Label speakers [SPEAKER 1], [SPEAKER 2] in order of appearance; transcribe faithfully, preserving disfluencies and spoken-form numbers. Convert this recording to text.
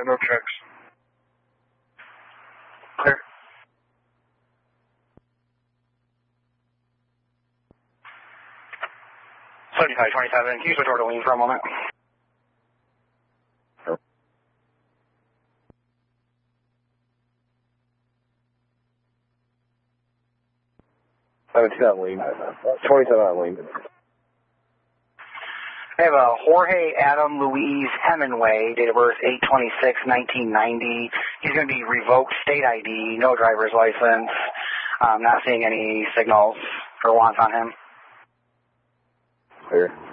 [SPEAKER 1] Yeah, no checks. Clear. seventy-five twenty-seven, can you switch over to lean for a moment?
[SPEAKER 2] seventeen on lean. twenty-seven on lean.
[SPEAKER 1] I have a Jorge Adam Luis Hemingway, date of birth eight twenty-six nineteen ninety. He's going to be revoked state I D, no driver's license. I'm not seeing any signals for wants on him.
[SPEAKER 2] Clear.